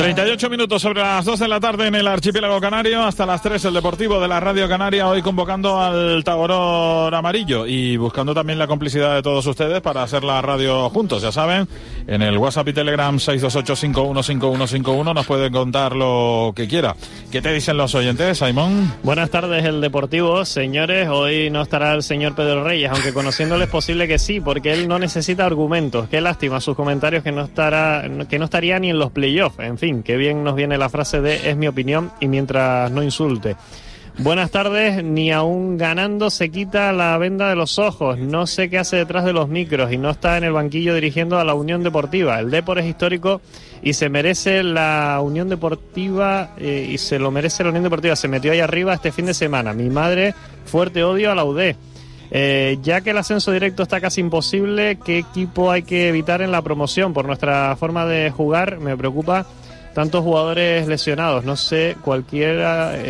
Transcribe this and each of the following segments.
38 minutos sobre las 2 de la tarde en el archipiélago canario, hasta las 3 el Deportivo de la Radio Canaria, hoy convocando al Tagoror amarillo y buscando también la complicidad de todos ustedes para hacer la radio juntos, ya saben, en el WhatsApp y Telegram 628-515151 nos pueden contar lo que quiera. ¿Qué te dicen los oyentes, Simón? Buenas tardes, el Deportivo. Señores, hoy no estará el señor Pedro Reyes, aunque conociéndole es posible que sí, porque él no necesita argumentos. Qué lástima sus comentarios que no estaría ni en los playoffs. En fin, qué bien nos viene la frase de es mi opinión y mientras no insulte. Buenas tardes, ni aún ganando se quita la venda de los ojos, no sé qué hace detrás de los micros y no está en el banquillo dirigiendo a la Unión Deportiva. El Depor es histórico y se merece la Unión Deportiva y se lo merece la Unión Deportiva. Se metió ahí arriba este fin de semana. Mi madre, fuerte odio a la UD. Ya que el ascenso directo está casi imposible, ¿qué equipo hay que evitar en la promoción? Por nuestra forma de jugar me preocupa tantos jugadores lesionados, no sé cualquier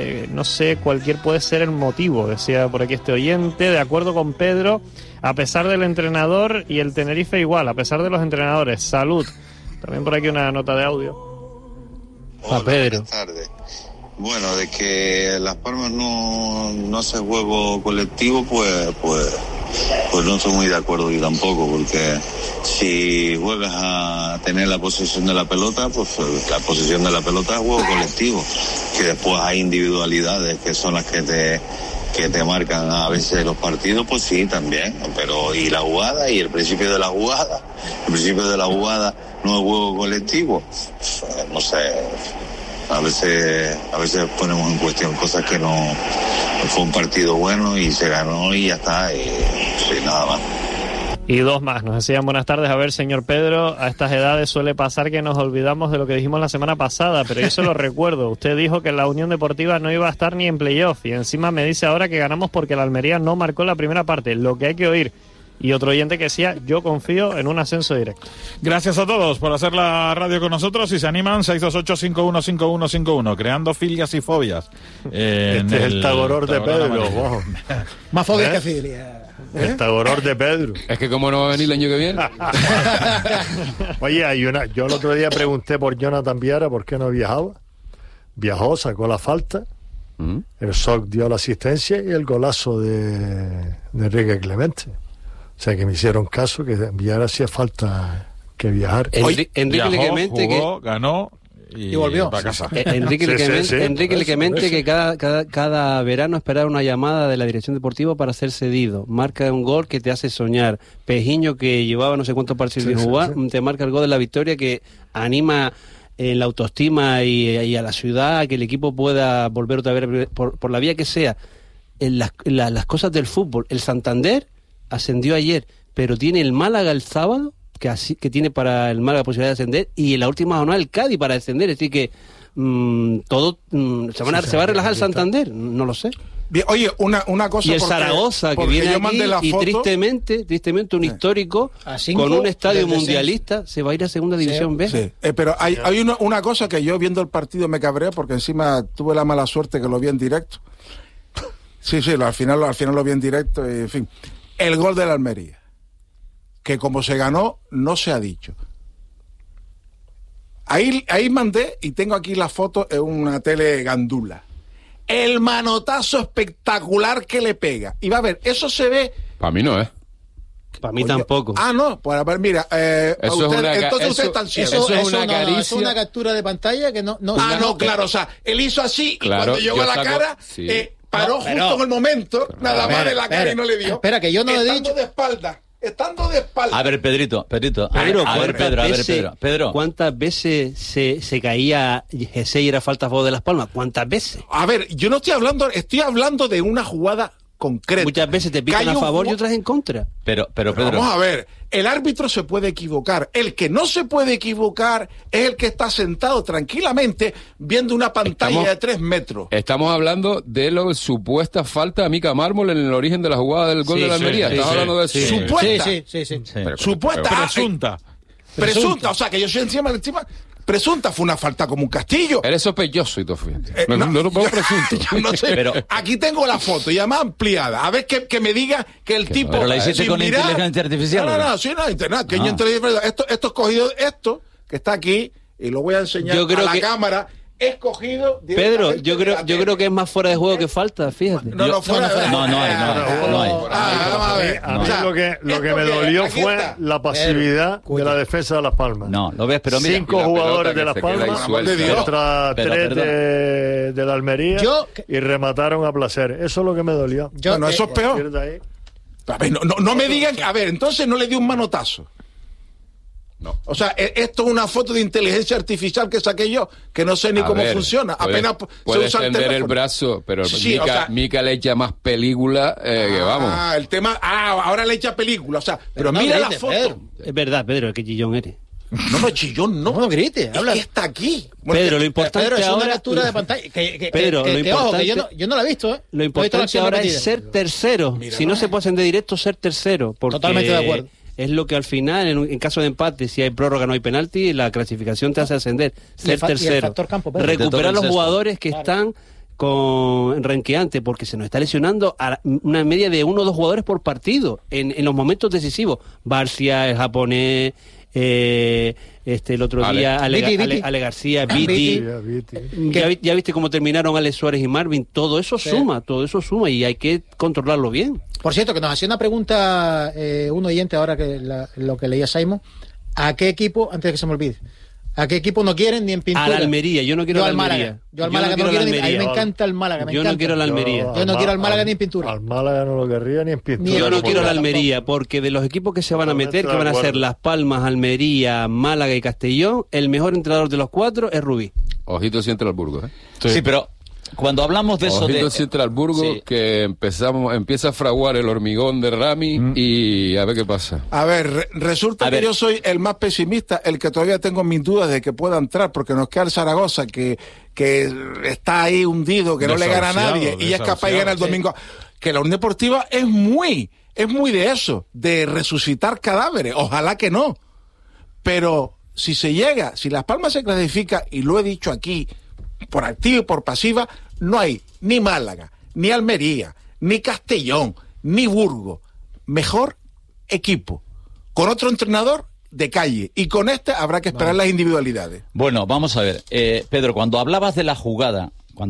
puede ser el motivo, decía por aquí este oyente. De acuerdo con Pedro, a pesar del entrenador, y el Tenerife igual, a pesar de los entrenadores. Salud. También por aquí una nota de audio. Hola, Pedro. Buenas tardes. Bueno, de que Las Palmas no hace juego colectivo, pues no estoy muy de acuerdo yo tampoco, porque si vuelves a tener la posesión de la pelota, pues la posesión de la pelota es juego colectivo, que después hay individualidades que son las que te marcan a veces los partidos, pues sí, también, pero y la jugada y el principio de la jugada no es juego colectivo, no sé. A veces ponemos en cuestión cosas que no fue un partido bueno y se ganó y ya está, y sí, nada más. Y dos más, nos decían buenas tardes. A ver, señor Pedro, a estas edades suele pasar que nos olvidamos de lo que dijimos la semana pasada, pero yo se lo recuerdo. Usted dijo que la Unión Deportiva no iba a estar ni en playoff y encima me dice ahora que ganamos porque la Almería no marcó la primera parte, lo que hay que oír. Y otro oyente que decía, yo confío en un ascenso directo. Gracias a todos por hacer la radio con nosotros y se animan 628-515151, creando filias y fobias. Este es el Tagoror de Pedro. Wow. Más fobias que filia. El Tagoror de Pedro. Es que como no va a venir el año que viene. Oye, yo el otro día pregunté por Jonathan Viera por qué no viajaba. Viajó, sacó la falta. El SOC dio la asistencia y el golazo de Enrique Clemente. O sea, que me hicieron caso, que Viera hacía falta que viajar. Enrique Clemente jugó, ganó y volvió para casa. Enrique Clemente que cada verano esperaba una llamada de la dirección deportiva para ser cedido. Marca un gol que te hace soñar. Pejiño, que llevaba no sé cuántos partidos sin jugar, te marca el gol de la victoria que anima en la autoestima y a la ciudad a que el equipo pueda volver otra vez por la vía que sea. En las cosas del fútbol. El Santander ascendió ayer, pero tiene el Málaga el sábado, que tiene para el Málaga posibilidad de ascender, y en la última jornada el Cádiz para descender, es decir que se va a relajar el Santander, no lo sé. Bien, oye, una cosa, y el Zaragoza que viene aquí y tristemente un histórico con un estadio mundialista se va a ir a segunda división B. Sí. Pero hay una cosa que yo viendo el partido me cabré porque encima tuve la mala suerte que lo vi en directo. Sí, al final lo vi en directo y en fin. El gol de la Almería, que como se ganó, no se ha dicho. Ahí mandé, y tengo aquí la foto en una tele gandula. El manotazo espectacular que le pega. Y va a ver, eso se ve... Para mí no es. Para mí tampoco. No, pues a ver, mira, entonces usted está ciego. Eso es una caricia. Es una captura de pantalla que no, claro, o sea, él hizo así, claro, y cuando llegó a la cara... Sí. Paró justo en el momento, nada más de la cara y no le dio. Espera, que yo no he dicho. Estando de espalda. A ver, Pedro. Pedro. ¿Cuántas veces se caía G6 y era falta a favor de Las Palmas? ¿Cuántas veces? A ver, yo no estoy hablando de una jugada concreta. Muchas veces te pican a favor y otras en contra. Pero Pedro, vamos a ver, el árbitro se puede equivocar. El que no se puede equivocar es el que está sentado tranquilamente viendo una pantalla de 3 metros. Estamos hablando de la supuesta falta de Mica Mármol en el origen de la jugada del gol de la Almería. Estamos hablando de eso. Supuesta. Presunta, o sea, que yo soy encima. Presunta fue una falta como un castillo. Eres sospechoso y todo. No lo puedo presunto. Yo no sé. Pero aquí tengo la foto ya más ampliada. A ver que me diga que el tipo. Pero la hiciste con inteligencia artificial. No, internet. Que yo esto es cogido esto que está aquí. y lo voy a enseñar a la cámara, escogido. Pedro, yo creo que es más fuera de juego que falta, fíjate. No hay. A mí lo que me dolió fue la pasividad de la defensa de Las Palmas. No, lo ves, pero mira. 5 jugadores de Las Palmas contra 3 de la Almería y remataron a placer. Eso es lo que me dolió. Bueno, eso es peor. A ver, no me digan, a ver, entonces no le di un manotazo. No. O sea, esto es una foto de inteligencia artificial que saqué yo, que no sé ni cómo funciona. Apenas puede extender el brazo, pero Mica le echa más película que vamos. El tema, ahora le echa película, o sea, pero mira la foto. Pedro. Es verdad, Pedro, que chillón eres. No, chillón, no grites, habla. Es que está aquí. Pedro, lo importante Pedro, es ahora... una lectura de pantalla. Pedro, lo importante... Ojo, que yo no la he visto, ¿eh? Lo importante ahora es ser tercero. Mira, si no se puede ascender directo, ser tercero. Porque totalmente de acuerdo. Es lo que al final, en caso de empate, si hay prórroga no hay penalti, la clasificación te hace ascender. Ser tercero. Recuperar los jugadores que están con renqueante, porque se nos está lesionando a una media de 1 o 2 jugadores por partido en los momentos decisivos. Barcia, el japonés... el otro día Ale García, Viti. Ya viste cómo terminaron Alex Suárez y Marvin. Todo eso suma y hay que controlarlo bien. Por cierto, que nos hacía una pregunta un oyente ahora que lo que leía Simon. ¿A qué equipo, antes de que se me olvide, a qué equipo no quieren ni en pintura? A la Almería, yo no quiero al Málaga. Yo al Málaga no quiero ni. A mí me encanta el Málaga. Yo no quiero la Almería. Yo no quiero al Málaga ni en pintura. Al Málaga no lo querría ni en pintura. Yo no quiero la Almería, porque de los equipos que se van a meter, que van a ser Las Palmas, Almería, Málaga y Castellón, el mejor entrenador de los 4 es Rubí. Ojito siempre al Burgos, Sí, pero cuando hablamos de eso de Centralburgo, que empieza a fraguar el hormigón de Rami y a ver qué pasa. A ver, resulta que yo soy el más pesimista, el que todavía tengo mis dudas de que pueda entrar, porque nos queda el Zaragoza que está ahí hundido, que no le gana a nadie y es capaz de ganar el domingo. Que la Unión Deportiva es muy de eso, de resucitar cadáveres. Ojalá que no. Pero si Las Palmas se clasifica, y lo he dicho aquí, por activa y por pasiva, no hay ni Málaga, ni Almería, ni Castellón, ni Burgos. Mejor equipo, con otro entrenador de calle, y con este habrá que esperar las individualidades. Bueno, vamos a ver, Pedro, cuando hablabas de la jugada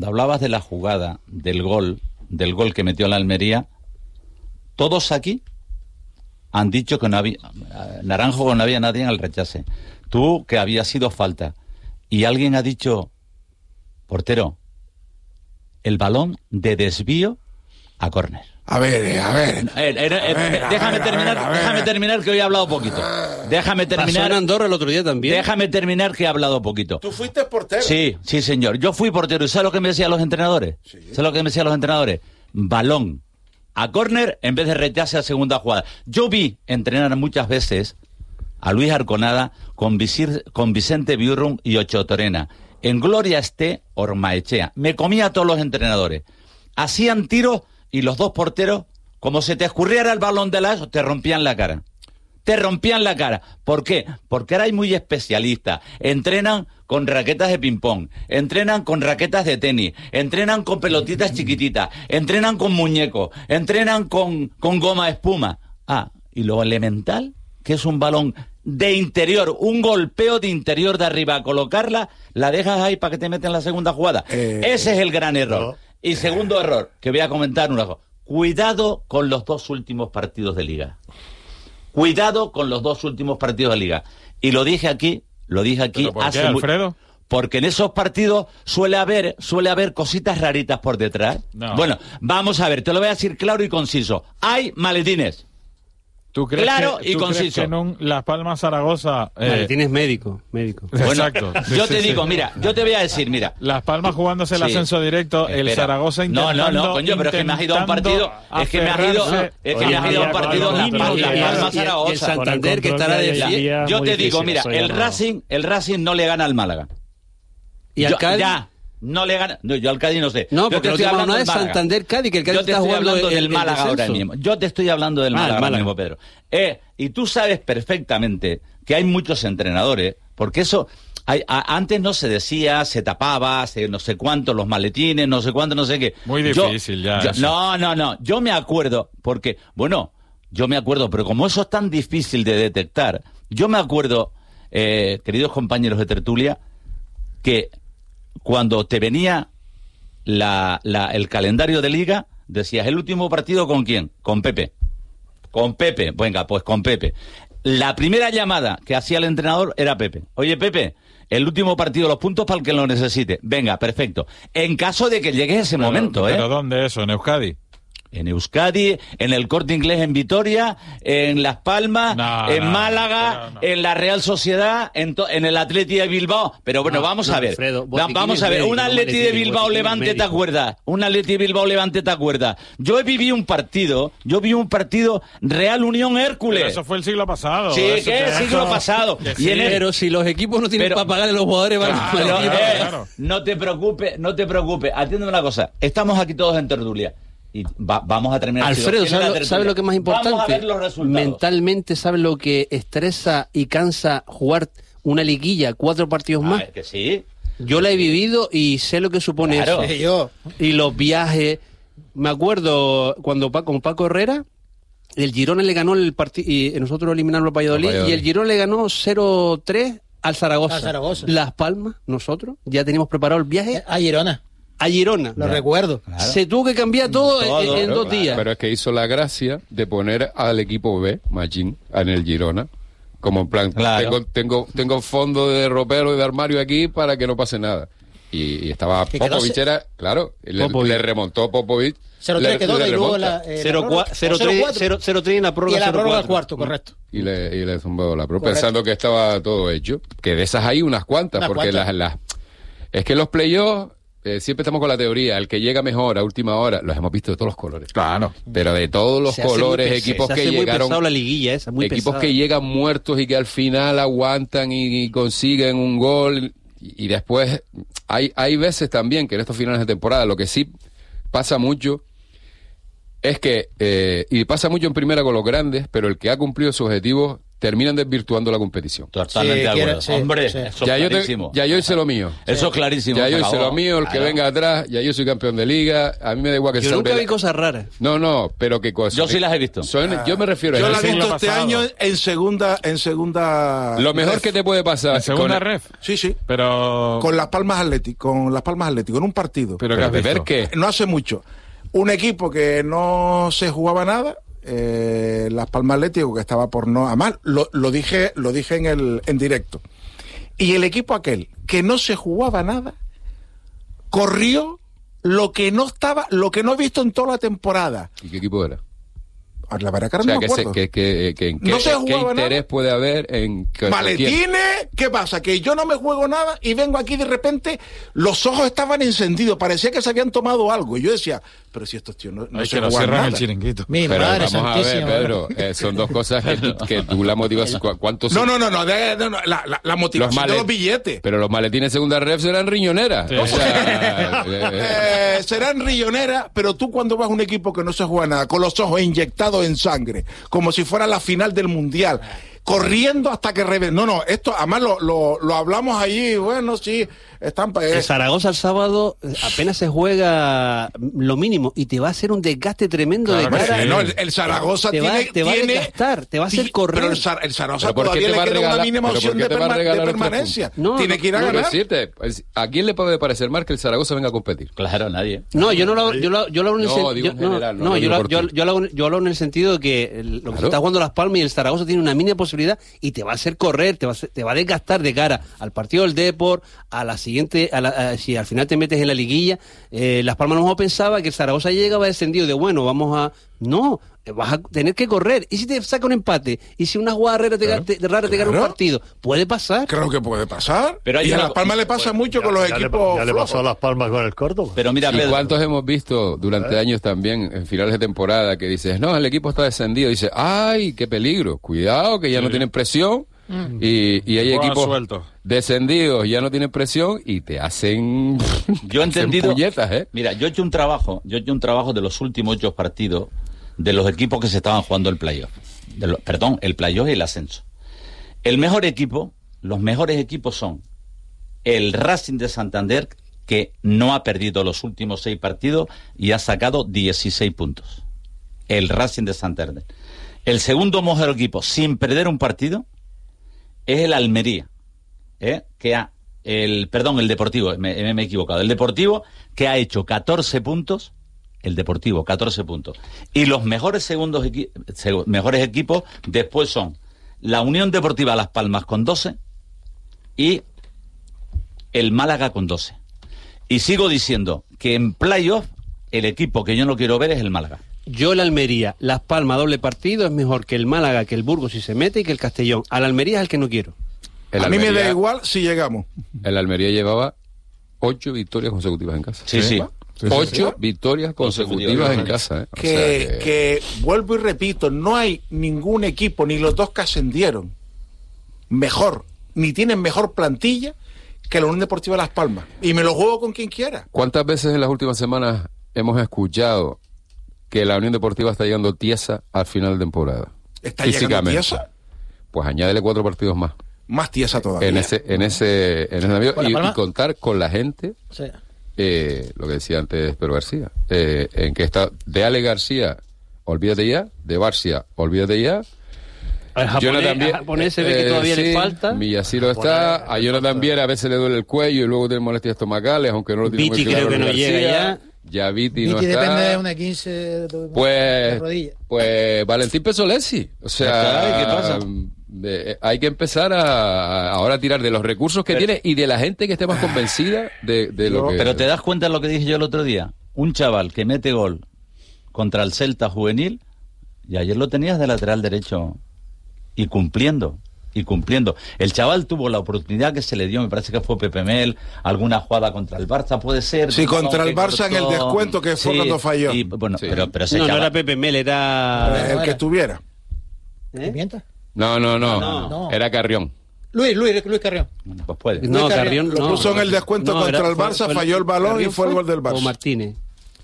del gol que metió la Almería, todos aquí han dicho que no había Naranjo, que no había nadie en el rechace. Tú, que había sido falta, y alguien ha dicho: portero, el balón de desvío a córner. A ver. Déjame terminar, que hoy he hablado poquito. Déjame terminar. Pasó en Andorra el otro día también. Déjame terminar, que he hablado poquito. ¿Tú fuiste portero? Sí, señor. Yo fui portero. ¿Y sabes lo que me decían los entrenadores? Balón a córner en vez de rechace a segunda jugada. Yo vi entrenar muchas veces a Luis Arconada con Vicente Biurrum y Ocho Torena. En Gloria esté Ormaechea. Me comía a todos los entrenadores. Hacían tiros y los 2 porteros, como se te escurriera el balón de la ESO, te rompían la cara. ¿Por qué? Porque ahora hay muy especialistas. Entrenan con raquetas de ping-pong, entrenan con raquetas de tenis, entrenan con pelotitas chiquititas, entrenan con muñecos, entrenan con goma espuma. Y lo elemental, que es un balón de interior, un golpeo de interior de arriba, a colocarla, la dejas ahí para que te metan la segunda jugada. Ese es el gran error. Y segundo error, que voy a comentar una cosa: cuidado con los 2 últimos partidos de Liga. Y lo dije aquí hace Alfredo. Porque en esos partidos suele haber cositas raritas por detrás. No. Bueno, vamos a ver, te lo voy a decir claro y conciso. Hay maletines. ¿Tú crees claro que, y conciso. ¿Crees que en Las Palmas Zaragoza? Tienes médico. Bueno, exacto. Yo te digo, mira, yo te voy a decir, mira. Las Palmas jugándose el ascenso directo, el Zaragoza intentando. No, coño, pero es que me has ido a un partido. Es que me has ido a un partido Las Palmas Zaragoza. Y el Santander, que estará de fiesta. Yo te digo, mira, el Racing no le gana al Málaga. ¿Y al Cádiz? No le gana. No, yo al Cádiz no sé. No, porque la última no es Santander-Cádiz, que el Cádiz está jugando del Málaga ahora mismo. Yo te estoy hablando del Málaga ahora mismo, Pedro. Y tú sabes perfectamente que hay muchos entrenadores, porque eso antes no se decía, se tapaba, no sé cuánto, los maletines, no sé cuánto, no sé qué. Muy difícil ya. No. Yo me acuerdo, pero como eso es tan difícil de detectar, yo me acuerdo queridos compañeros de tertulia, que cuando te venía el calendario de liga, decías, ¿el último partido con quién? Con Pepe. Con Pepe, venga, pues con Pepe. La primera llamada que hacía el entrenador era Pepe. Oye, Pepe, el último partido, los puntos para el que lo necesite. Venga, perfecto. En caso de que llegue ese momento, ¿Pero dónde eso? ¿En Euskadi? En Euskadi, en el Corte Inglés en Vitoria, en Las Palmas, Málaga, en la Real Sociedad, en el Atleti de Bilbao. Pero bueno, vamos a ver. Alfredo, vamos a ver. Un Atleti de Bilbao Levante, ¿te acuerdas? Un Atleti de Bilbao Levante, ¿te acuerdas? Yo vi un partido Real Unión Hércules. Pero eso fue el siglo pasado. Sí, ¿qué es el siglo pasado? Pero si los equipos no tienen para pagarle a los jugadores, claro. No te preocupes. Atiéndeme una cosa. Estamos aquí todos en tertulia. Y vamos a terminar. Alfredo, ¿sabe lo que es más importante? Vamos a ver los resultados. Mentalmente, ¿sabe lo que estresa y cansa jugar una liguilla, 4 partidos más? Que sí. Yo la he vivido y sé lo que supone eso. Sí, yo. Y los viajes. Me acuerdo cuando con Paco Herrera, el Girona le ganó el partido y nosotros eliminamos al Valladolid y el Girona le ganó 0-3 al Zaragoza. Las Palmas, nosotros ya teníamos preparado el viaje a Girona. Lo recuerdo. Claro. Se tuvo que cambiar todo en 2 días. Pero es que hizo la gracia de poner al equipo B, Machín, en el Girona, como en plan, tengo fondo de ropero y de armario aquí para que no pase nada. Y estaba Popovic, le remontó Popovic. 0-3 quedó y luego 0-3 en la prórroga. Y en la prórroga al cuarto, correcto. Y le zumbó la prórroga, pensando que estaba todo hecho. Que de esas hay unas cuantas, porque es que los playoffs, siempre estamos con la teoría, el que llega mejor a última hora, los hemos visto de todos los colores. Claro. Pero de todos los colores, equipos que llegaron, muy la liguilla esa, muy equipos que llegan muertos y que al final aguantan y consiguen un gol. Y después hay veces también que en estos finales de temporada lo que sí pasa mucho es que, y pasa mucho en primera con los grandes, pero el que ha cumplido sus objetivos terminan desvirtuando la competición. Totalmente de acuerdo. Hombre, eso es clarísimo. Ya yo hice lo mío. Eso es clarísimo. Ya yo hice lo mío, el que venga atrás, ya yo soy campeón de liga, a mí me da igual que yo nunca vi cosas raras. No, pero qué cosas. Yo sí las he visto. Yo me refiero yo a las he visto este año en segunda. Lo mejor que te puede pasar. ¿En segunda ref? Sí. Pero con Las Palmas Atlético, en un partido. Pero ¿qué has visto? ¿Ver qué? No hace mucho. Un equipo que no se jugaba nada. Las Palmas Atlético, que estaba por no amar, lo dije en directo, y el equipo aquel que no se jugaba nada corrió lo que no he visto en toda la temporada. ¿Y qué equipo era? La verdad que ahora no me acuerdo. ¿Qué interés puede haber en maletines? ¿Qué pasa? Que yo no me juego nada y vengo aquí de repente, los ojos estaban encendidos, parecía que se habían tomado algo, y yo decía, pero si estos tíos no se juegan nada. El chiringuito. Pero vamos a ver, Pedro, son dos cosas que tú la motivas. ¿Cuántos? No, la motivación de los billetes. Pero los maletines segunda ref serán riñoneras. Sí. O sea, serán riñoneras, pero tú cuando vas a un equipo que no se juega nada, con los ojos inyectados en sangre, como si fuera la final del mundial, corriendo hasta que no, esto además lo hablamos allí, bueno, sí, están el Zaragoza el sábado apenas se juega lo mínimo y te va a hacer un desgaste tremendo de cara. Sí. No, el Zaragoza te va a desgastar, te va a hacer correr. Pero el Zaragoza todavía le queda una mínima opción de permanencia. Tiene que ir a ganar. ¿A quién le puede parecer mal que el Zaragoza venga a competir? Claro, nadie. No, yo lo hablo en el sentido de que lo que está jugando Las Palmas y el Zaragoza tiene una mínima posibilidad y te va a hacer correr, te va a desgastar de cara al partido del Depor, a la siguiente, si al final te metes en la liguilla. Las Palmas no pensaba que el Zaragoza llegaba descendido de no, vas a tener que correr. ¿Y si te saca un empate? ¿Y si una jugada rara te gana un partido? ¿Puede pasar? Creo que puede pasar. Pero y a Las Palmas le pasa mucho con los equipos. Ya le pasó a Las Palmas con el Córdoba. Pero mira, Pedro, ¿cuántos hemos visto durante años también en finales de temporada que dices, no, el equipo está descendido? Dices, ¡ay, qué peligro! Cuidado, que ya no tienen presión. Y hay equipos descendidos, ya no tienen presión y te hacen. Yo he entendido. Puñetas, Mira, yo he hecho un trabajo de los últimos 8 partidos de los equipos que se estaban jugando el playoff. El playoff y el ascenso. El mejor equipo, los mejores equipos son el Racing de Santander, que no ha perdido los últimos 6 partidos y ha sacado 16 puntos. El Racing de Santander. El segundo mejor equipo, sin perder un partido, es el Almería, el Deportivo, me he equivocado. El Deportivo, que ha hecho 14 puntos, el Deportivo, 14 puntos. Y los mejores mejores equipos después son la Unión Deportiva Las Palmas con 12 y el Málaga con 12. Y sigo diciendo que en playoff el equipo que yo no quiero ver es el Málaga. Yo, el Almería, Las Palmas, doble partido, es mejor que el Málaga, que el Burgos si se mete y que el Castellón. Al Almería es el que no quiero. A mí me da igual si llegamos. El Almería llevaba 8 victorias consecutivas en casa. Sí. 8 victorias consecutivas en casa. Que vuelvo y repito, no hay ningún equipo, ni los dos que ascendieron, mejor, ni tienen mejor plantilla que la Unión Deportiva Las Palmas. Y me lo juego con quien quiera. ¿Cuántas veces en las últimas semanas hemos escuchado que la Unión Deportiva está llegando tiesa al final de temporada? ¿Está llegando tiesa? Pues añádele 4 partidos más. Más tiesa todavía. En ese navío y contar con la gente, Sí. Lo que decía antes Pedro García, en que está de Ale García, olvídate ya, de Barcia, olvídate ya. Al japonés se ve que todavía le falta. Miyashiro está, a Jonathan Viera a veces le duele el cuello y luego tiene molestias estomacales, aunque no lo tiene muy claro. Creo que no llega ya. Ya Viti no está. Depende de una 15 de rodilla. Pues Valentín Pesolesi. O sea, ¿qué pasa? Hay que empezar ahora a tirar de los recursos que tiene y de la gente que esté más convencida de lo que... Pero te das cuenta de lo que dije yo el otro día. Un chaval que mete gol contra el Celta juvenil, y ayer lo tenías de lateral derecho y cumpliendo. El chaval tuvo la oportunidad que se le dio, me parece que fue Pepe Mel, alguna jugada contra el Barça, puede ser. Sí, contra el Barça en el descuento que fue cuando falló. Y, bueno, sí. pero ese no chaval... era Pepe Mel, era... El que estuviera. ¿Pimienta? No. Era Carrión. Luis Carrión. Bueno, pues puede. No, Carrión Lo puso en el descuento contra el Barça, falló el balón y fue el gol del Barça. O Martínez.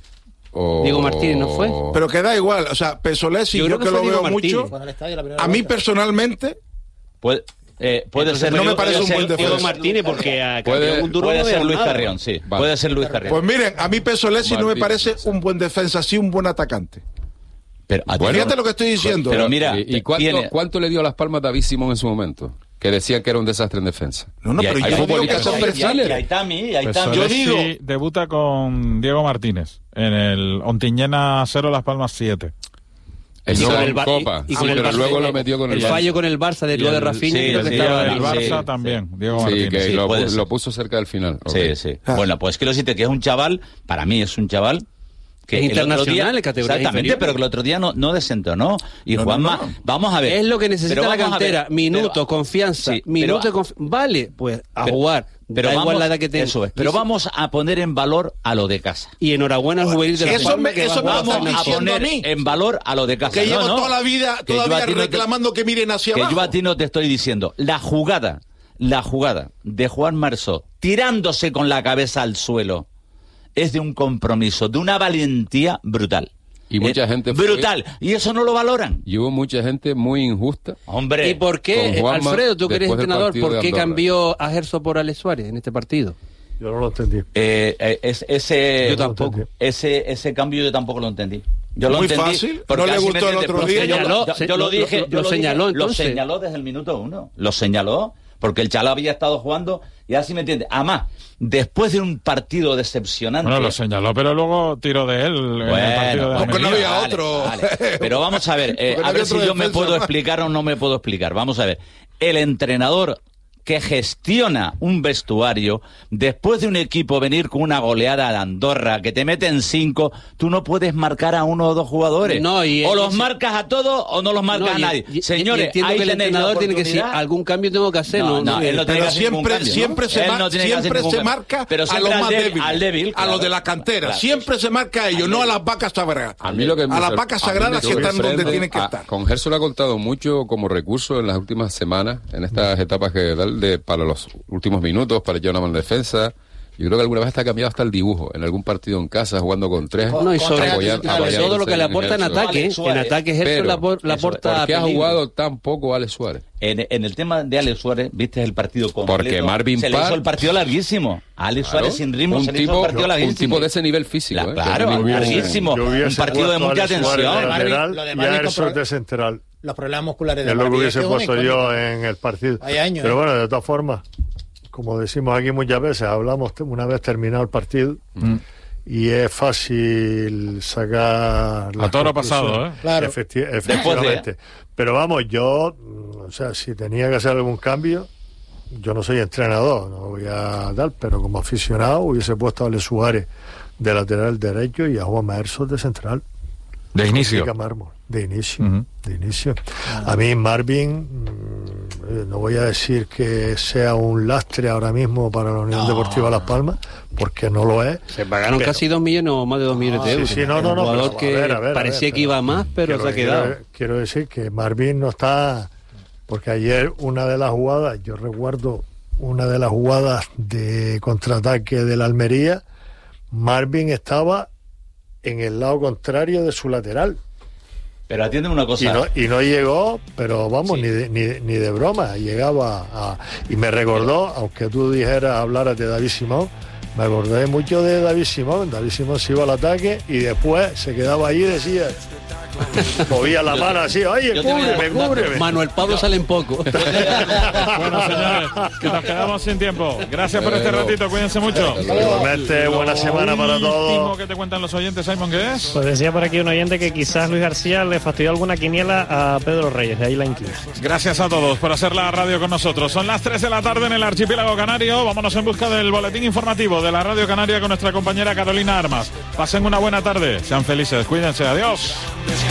Diego Martínez, ¿no fue? Pero que da igual, o sea, Pesolesi, yo que lo veo mucho, a mí personalmente... Puede ser. No me parece un buen Diego defensa. Martínez, porque a puede ser Luis Carrión, sí. Vale. Puede ser Luis Carrión. Pues miren, a mí Pesolesi no me parece un buen defensa, sí un buen atacante. Pero, Fíjate lo que estoy diciendo. Pero mira, ¿Y cuánto le dio a Las Palmas David Simón en su momento? Que decían que era un desastre en defensa. No, pero hay yo digo futbolistas que son ahí, perfiles. ahí está mi. Pesolesi Yo digo... debuta con Diego Martínez en el Ontiñena 0, Las Palmas 7. El con el Copa, y con el pero Barça, luego lo metió con el Barça. fallo con el Barça de lo de Rafinha. sí, creo que sí, estaba el ahí. Barça sí, también, Diego Sí, Martínez. que Sí, puede ser. lo puso cerca del final. Sí, Okay. sí. Bueno, pues es que lo siento, que es un chaval, para mí es un chaval que Es internacional en categorías exactamente, inferiores. pero que el otro día no desentonó. Y Juanma, vamos a ver. Es lo que necesita pero la vamos a ver, cantera. Minutos, confianza. sí, Vale, pues a pero- jugar. Pero da vamos, igual la edad que tenga. eso es, pero vamos a poner en valor a lo de casa. Y enhorabuena al juvenil de la Eso Palma me- que eso va a me lo jugar están Vamos a diciendo poner a mí. en valor a lo de casa. Que llevo No, toda la vida Que yo todavía a ti no te- reclamando que miren hacia que abajo. yo a ti no te estoy diciendo. La jugada de Juan Marsó tirándose con la cabeza al suelo es de un compromiso, de una valentía brutal. Y mucha gente fue- brutal. Y eso no lo valoran. Y hubo mucha gente muy injusta. Hombre. ¿Y por qué, Con Juanma, Alfredo, tú que eres después del entrenador, partido por de qué Andorra. cambió a Gerso por Alex Suárez en este partido? Yo no lo entendí. Ese Yo tampoco. ese cambio yo tampoco lo entendí. Yo lo Muy entendí fácil. porque ¿No le así gustó me el entiendes, otro porque día? yo lo dije, lo señaló, lo entonces. señaló desde el minuto 1. Lo señaló porque el chaval había estado jugando y así me entiende. Además, después de un partido decepcionante. Bueno, lo señaló, pero luego tiró de él en el partido de porque no Almería. había otro. Pero vamos a ver, Porque no a había ver si otro yo me defensa puedo más. explicar o no me puedo explicar. Vamos a ver. El entrenador que gestiona un vestuario, después de un equipo venir con una goleada de Andorra, que te meten 5, tú no puedes marcar a uno o dos jugadores. No, y o él los dice- marcas a todos o no los marcas a nadie. Señores, entiendo ahí que el tenéis la entrenador tiene que decir, oportunidad. algún cambio tengo que hacer. No, él no tiene que Pero hacer ningún cambio, ¿no? siempre se, Él no tiene que hacer siempre ningún se cambio. marca Pero a siempre los más al débil, a claro. los de la cantera. Claro. Siempre se marca a ellos, no a las vacas sagradas. A mí lo que a las vacas sagradas que están donde tienen que estar. Con Gerso le ha contado mucho como recurso en las últimas semanas, en estas etapas que para los últimos minutos, para echar una mano en defensa. Yo creo que alguna vez está cambiado hasta el dibujo, en algún partido en casa, jugando con 3. No, y sobre apoyándose todo lo que le aporta en Gerso. ataque. Alex Suárez. En ataque Gerso Pero, le aporta ¿por qué ha peligro. jugado tan poco Alex Suárez? En el tema de Alex Suárez, viste el partido completo. Porque Marvin se le Parr- hizo el partido larguísimo. A Alex Suárez sin ritmo se le hizo el partido larguísimo. un tipo de ese nivel físico. Claro, que no es larguísimo. Yo hubiese Un partido de puesto a mucha Alex Suárez tensión. de lateral Lo de y Marvin a Gerso compro- de central. los problemas musculares de Es lo que Barbie. hubiese puesto yo en el partido. Hay años, pero bueno, de todas formas, como decimos aquí muchas veces, hablamos una vez terminado el partido y es fácil sacar a toro pasado, Claro. Efectivamente. Pero vamos, yo, o sea, si tenía que hacer algún cambio, yo no soy entrenador, no voy a dar, pero como aficionado hubiese puesto a Ale Suárez de lateral derecho y a Juan Maersos de central. De inicio. De inicio. A mí Marvin, no voy a decir que sea un lastre ahora mismo para la Unión Deportiva Las Palmas, porque no lo es. Se pagaron casi 2 millones o más de 2 millones de euros. Sí, no. Un jugador que parecía que iba más, pero se ha quedado. Quiero decir que Marvin no está, porque ayer una de las jugadas, yo recuerdo una de las jugadas de contraataque de la Almería, Marvin estaba en el lado contrario de su lateral. Pero atiende una cosa. Y no llegó, pero vamos, ni de broma. Llegaba y me recordó, aunque tú hablaras de David Simón, me acordé mucho de David Simón. David Simón se iba al ataque y después se quedaba ahí y decía, movía la mano así, oye, cúbreme. Manuel Pablo sale en poco. Bueno, señores, que nos quedamos sin tiempo. Gracias por este ratito, cuídense mucho. Igualmente, buena semana para todos. Lo último que te cuentan los oyentes, Simon, ¿qué es? Pues decía por aquí un oyente que quizás Luis García le fastidió alguna quiniela a Pedro Reyes, de ahí la inquina. Gracias a todos por hacer la radio con nosotros. Son las 3 de la tarde en el Archipiélago Canario. Vámonos en busca del boletín informativo de la Radio Canaria con nuestra compañera Carolina Armas. Pasen una buena tarde, sean felices, cuídense, adiós.